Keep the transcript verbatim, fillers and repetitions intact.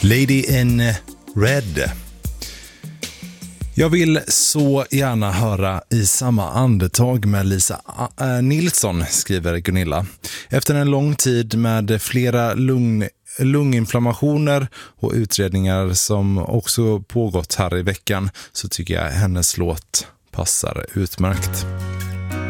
Lady in Red. Jag vill så gärna höra I samma andetag med Lisa äh, Nilsson, skriver Gunilla. Efter en lång tid med flera lugn, lunginflammationer och utredningar som också pågått här i veckan så tycker jag hennes låt passar utmärkt.